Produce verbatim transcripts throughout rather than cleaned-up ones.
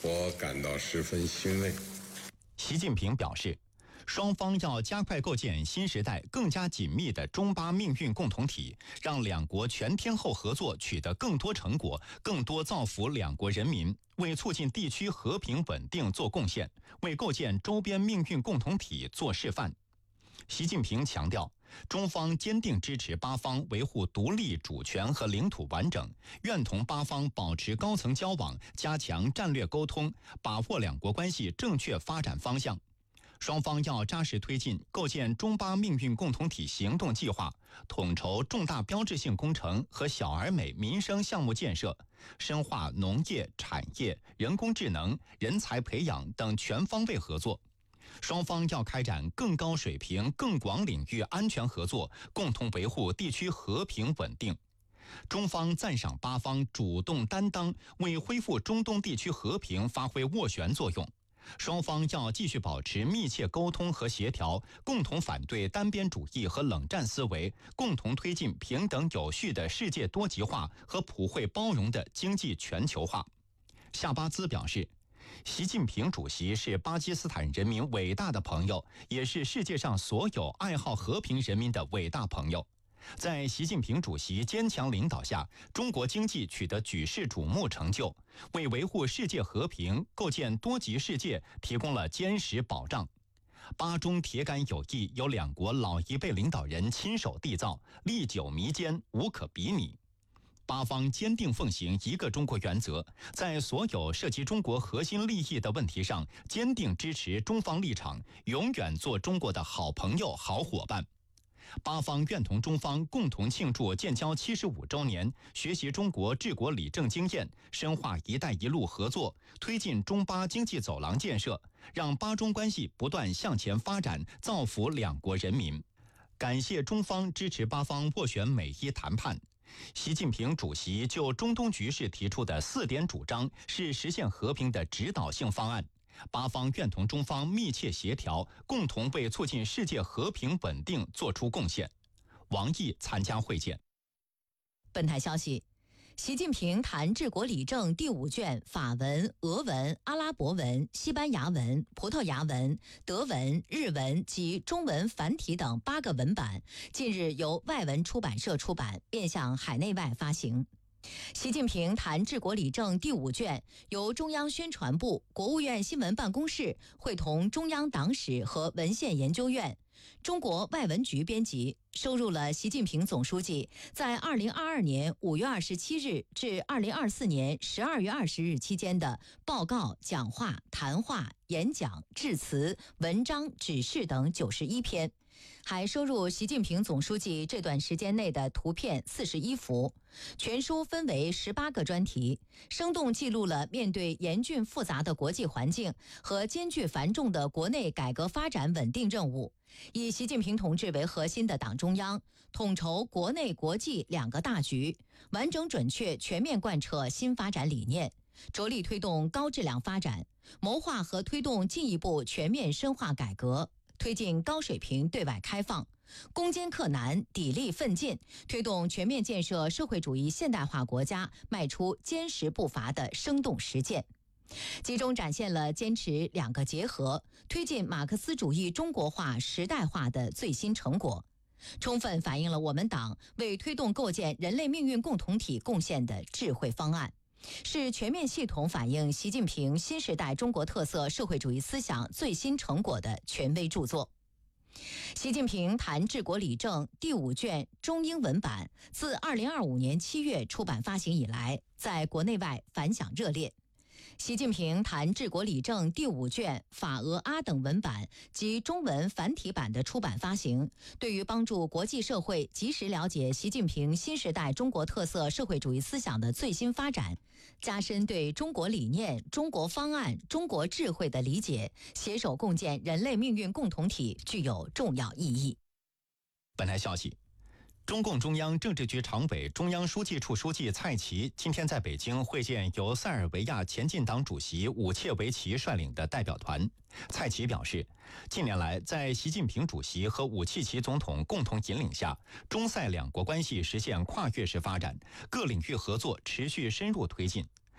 我感到十分欣慰。 习近平表示，双方要加快构建新时代更加紧密的中巴命运共同体，让两国全天候合作取得更多成果，更多造福两国人民，为促进地区和平稳定做贡献，为构建周边命运共同体做示范。习近平强调，中方坚定支持巴方维护独立主权和领土完整，愿同巴方保持高层交往，加强战略沟通，把握两国关系正确发展方向。双方要扎实推进构建中巴命运共同体行动计划，统筹重大标志性工程和小而美民生项目建设，深化农业、产业、人工智能、人才培养等全方位合作。双方要开展更高水平、更广领域安全合作，共同维护地区和平稳定。中方赞赏巴方主动担当，为恢复中东地区和平发挥斡旋作用。双方要继续保持密切沟通和协调，共同反对单边主义和冷战思维，共同推进平等有序的世界多极化和普惠包容的经济全球化。夏巴兹表示，习近平主席是巴基斯坦人民伟大的朋友，也是世界上所有爱好和平人民的伟大朋友。在习近平主席坚强领导下，中国经济取得举世瞩目成就，为维护世界和平、构建多极世界提供了坚实保障。巴中铁杆友谊由两国老一辈领导人亲手缔造，历久弥坚，无可比拟。巴方坚定奉行一个中国原则，在所有涉及中国核心利益的问题上，坚定支持中方立场，永远做中国的好朋友、好伙伴。巴方愿同中方共同庆祝建交七十五周年，学习中国治国理政经验，深化“一带一路”合作，推进中巴经济走廊建设，让巴中关系不断向前发展，造福两国人民。感谢中方支持巴方斡旋美伊谈判。习近平主席就中东局势提出的四点主张是实现和平的指导性方案。巴方愿同中方密切协调，共同为促进世界和平稳定做出贡献。王毅参加会见。 本台消息，习近平谈治国理政第五卷法文、俄文、阿拉伯文、西班牙文、葡萄牙文、德文、日文及中文繁体等八个文版，近日由外文出版社出版，面向海内外发行。习近平谈治国理政第五卷由中央宣传部、国务院新闻办公室会同中央党史和文献研究院、中国外文局编辑，收入了习近平总书记在二零二二年五月二十七日至二零二四年十二月二十日期间的报告、讲话、谈话、演讲、致辞、文章、指示等九十一篇，还收入习近平总书记这段时间内的图片四十一幅。全书分为十八个专题，生动记录了面对严峻复杂的国际环境和艰巨繁重的国内改革发展稳定任务，以习近平同志为核心的党中央统筹国内国际两个大局，完整准确全面贯彻新发展理念，着力推动高质量发展，谋划和推动进一步全面深化改革，推进高水平对外开放，攻坚克难，砥砺奋进，推动全面建设社会主义现代化国家迈出坚实步伐的生动实践。集中展现了坚持两个结合，推进马克思主义中国化时代化的最新成果，充分反映了我们党为推动构建人类命运共同体贡献的智慧方案，是全面系统反映习近平新时代中国特色社会主义思想最新成果的权威著作。习近平谈治国理政第五卷中英文版自二零二五年七月出版发行以来，在国内外反响热烈。习近平谈治国理政第五卷法俄阿等文版及中文繁体版的出版发行，对于帮助国际社会及时了解习近平新时代中国特色社会主义思想的最新发展，加深对中国理念、中国方案、中国智慧的理解，携手共建人类命运共同体，具有重要意义。 本台消息，中共中央政治局常委、中央书记处书记蔡奇今天在北京会见由塞尔维亚前进党主席武切维奇率领的代表团。蔡奇表示，近年来在习近平主席和武契奇总统共同引领下，中塞两国关系实现跨越式发展，各领域合作持续深入推进。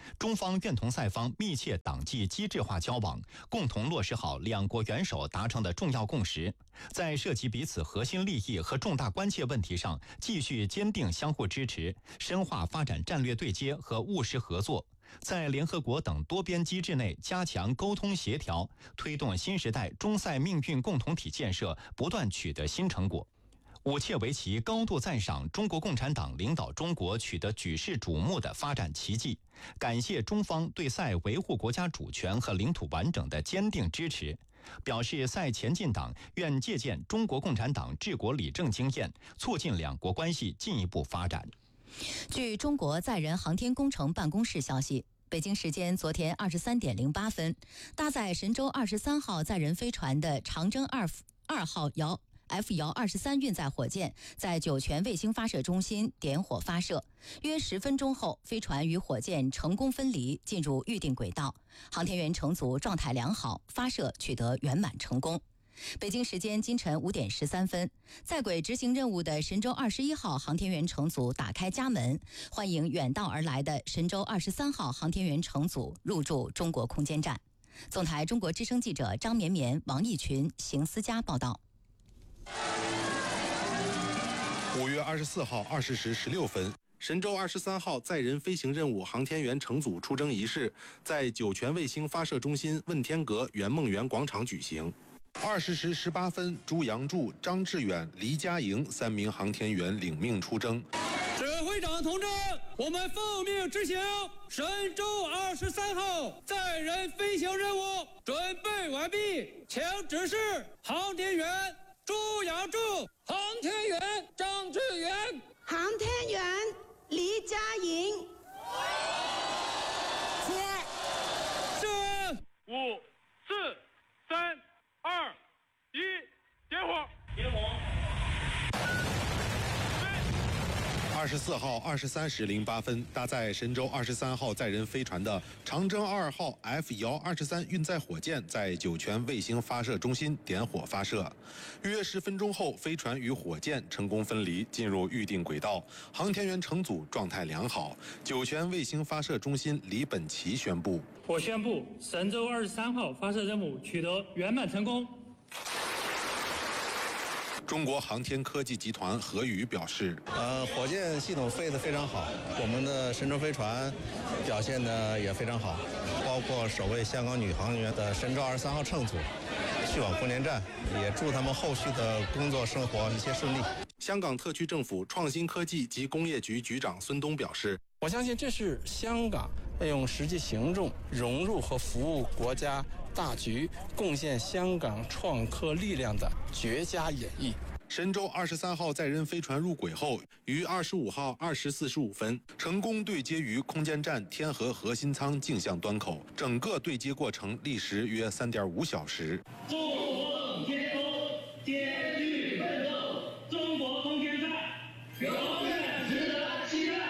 中方愿同赛方密切党纪机制化交往，共同落实好两国元首达成的重要共识，在涉及彼此核心利益和重大关切问题上，继续坚定相互支持，深化发展战略对接和务实合作，在联合国等多边机制内加强沟通协调，推动新时代中赛命运共同体建设不断取得新成果。武切维奇高度赞赏中国共产党领导中国取得举世瞩目的发展奇迹，感谢中方对赛维护国家主权和领土完整的坚定支持，表示赛前进党愿借鉴中国共产党治国理政经验，促进两国关系进一步发展。 据中国载人航天工程办公室消息，北京时间昨天二十三点零八分，搭载神舟二十三号载人飞船的长征二二号遥 F 遥二十三运载火箭在酒泉卫星发射中心点火发射，约十分钟后，飞船与火箭成功分离，进入预定轨道，航天员乘组状态良好，发射取得圆满成功。北京时间今晨五点十三分，在轨执行任务的神舟二十一号航天员乘组打开家门，欢迎远道而来的神舟二十三号航天员乘组入驻中国空间站。总台中国之声记者张绵绵、王义群、邢思佳报道。 五月二十四号二十时十六分，神舟二十三号载人飞行任务航天员乘组出征仪式在酒泉卫星发射中心问天阁圆梦园广场举行。二十时十八分，朱杨柱、张志远、黎佳莹三名航天员领命出征。 指挥长同志，我们奉命执行神舟二十三号载人飞行任务准备完毕，请指示航天员朱杨柱、航天员张志远、 航天员黎佳莹。 切。是。五、四、三、二、一，点火。点火。 二十四号二十三时零八分，搭载神舟二十三号载人飞船的长征二号 F 遥二十三运载火箭在酒泉卫星发射中心点火发射，约十分钟后，飞船与火箭成功分离，进入预定轨道，航天员乘组状态良好。酒泉卫星发射中心李本奇宣布： 我宣布神舟二十三号发射任务取得圆满成功。 中国航天科技集团何宇表示： 呃，火箭系统飞得非常好，我们的神舟飞船表现得也非常好，包括首位香港女航员的神舟二十三号乘组去往空间站，也祝他们后续的工作生活一切顺利。 香港特区政府创新科技及工业局局长孙东表示： 我相信这是香港要用实际行动融入和服务国家大局，贡献香港创科力量的绝佳演绎。 神舟二十三号载人飞船入轨后，于二十五号二时四十五分成功对接于空间站天河核心舱镜像端口，整个对接过程历时约三点五小时。 纵横天空，艰巨奋斗，中国空间站永远值得期待。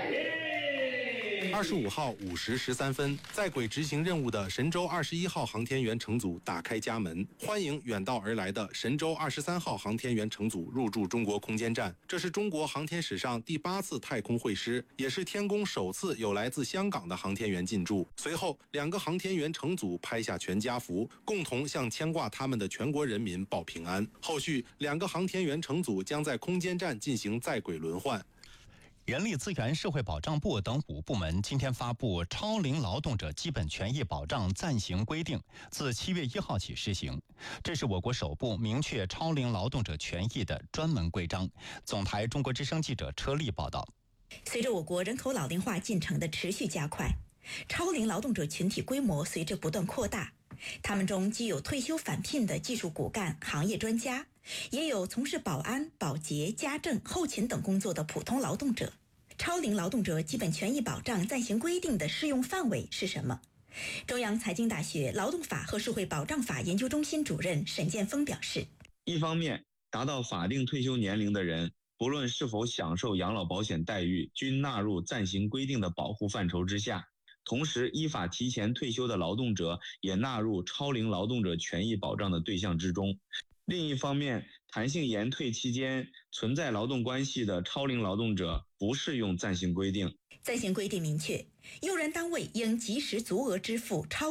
二十五号五时十三分，在轨执行任务的神舟二十一号航天员乘组打开家门，欢迎远道而来的神舟二十三号航天员乘组入驻中国空间站。这是中国航天史上第八次太空会师，也是天宫首次有来自香港的航天员进驻。随后，两个航天员乘组拍下全家福，共同向牵挂他们的全国人民报平安。后续，两个航天员乘组将在空间站进行在轨轮换。 人力资源社会保障部等五部门今天发布《超龄劳动者基本权益保障暂行规定》，自七月一号起施行。这是我国首部明确超龄劳动者权益的专门规章。总台中国之声记者车丽报道。 随着我国人口老龄化进程的持续加快，超龄劳动者群体规模随着不断扩大。他们中既有退休返聘的技术骨干、行业专家，也有从事保安、保洁、家政、后勤等工作的普通劳动者。超龄劳动者基本权益保障暂行规定的适用范围是什么？中央财经大学劳动法和社会保障法研究中心主任沈建峰表示： 一方面，达到法定退休年龄的人，不论是否享受养老保险待遇，均纳入暂行规定的保护范畴之下。同时，依法提前退休的劳动者也纳入超龄劳动者权益保障的对象之中。另一方面，弹性延退期间存在劳动关系的超龄劳动者不适用暂行规定。 暂行规定明确， 用人单位应及时足额支付超